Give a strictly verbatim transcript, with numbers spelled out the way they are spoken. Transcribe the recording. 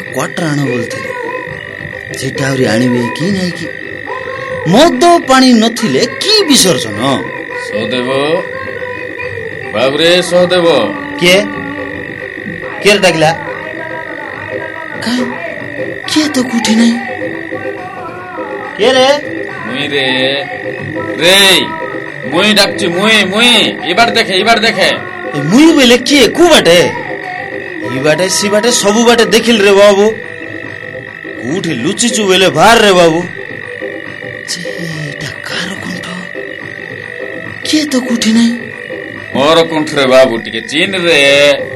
quarter आण बोलथिले सेटा आउरी आनिबे कि नै कि मद पानी नथिले कि विसर्जन सहदेव बाबरे सहदेव के के डाकला काय के तो कुठी नै के रे मुई रे रे मुई डाकছি মুই মুই এবার দেখে এবার দেখে मुई बेले के कु बाटे ई बाटे सी बाटे सबु बाटे देखिल रे बाबू उठी लुचिचु बेले बाहर रे बाबू जेटा कारो कंठ के तो कुठी नै मोर कंठ रे बाबू टिके चिन रे